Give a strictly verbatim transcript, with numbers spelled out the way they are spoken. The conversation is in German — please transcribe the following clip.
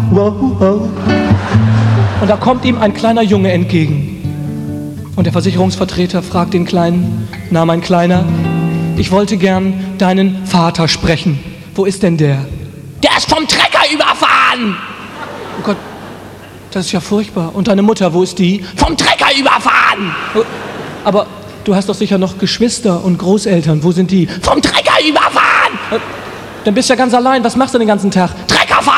wow, wow. Und da kommt ihm ein kleiner Junge entgegen. Und der Versicherungsvertreter fragt den Kleinen, na mein Kleiner, ich wollte gern deinen Vater sprechen. Wo ist denn der? Der ist vom Trecker überfahren! Oh Gott, das ist ja furchtbar. Und deine Mutter, wo ist die? Vom Trecker überfahren! Aber du hast doch sicher noch Geschwister und Großeltern. Wo sind die? Vom Trecker überfahren! Dann bist du ja ganz allein. Was machst du den ganzen Tag?